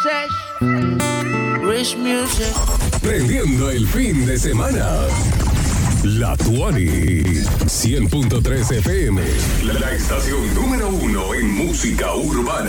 Rich Music. Prendiendo el fin de semana. La Tuani 100.3 FM. La estación número 1 en música urbana.